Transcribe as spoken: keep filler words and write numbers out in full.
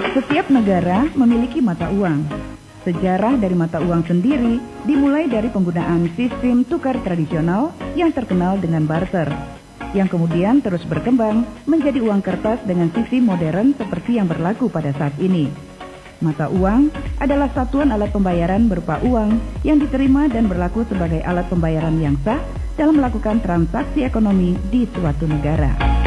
Setiap negara memiliki mata uang. Sejarah dari mata uang sendiri dimulai dari penggunaan sistem tukar tradisional yang terkenal dengan barter, yang kemudian terus berkembang menjadi uang kertas dengan sisi modern seperti yang berlaku pada saat ini. Mata uang adalah satuan alat pembayaran berupa uang yang diterima dan berlaku sebagai alat pembayaran yang sah dalam melakukan transaksi ekonomi di suatu negara.